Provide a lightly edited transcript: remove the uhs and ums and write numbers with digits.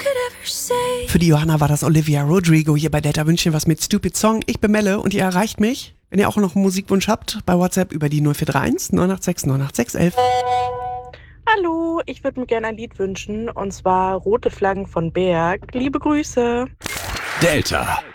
Für die Johanna war das Olivia Rodrigo hier bei Delta München, was mit Stupid Song. Ich bin Melle und ihr erreicht mich, wenn ihr auch noch einen Musikwunsch habt, bei WhatsApp über die 0431 986 986 11. Hallo, ich würde mir gerne ein Lied wünschen, und zwar Rote Flaggen von Berg. Liebe Grüße. Delta.